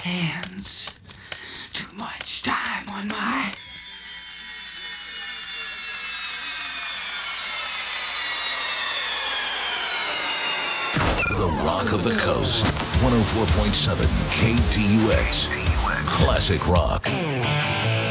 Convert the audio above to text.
hands. Too much time on my... The Rock of the Coast, 104.7 KTUX. Classic Rock.